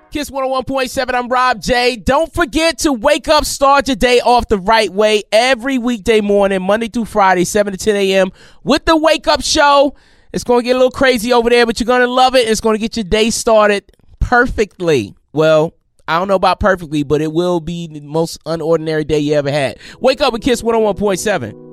Kiss 101.7, I'm Rob J. Don't forget to wake up, start your day off the right way every weekday morning, Monday through Friday, 7 to 10 a.m. with the Wake Up Show. It's going to get a little crazy over there, but you're going to love it. It's going to get your day started perfectly. Well, I don't know about perfectly, but it will be the most unordinary day you ever had. Wake up with Kiss 101.7.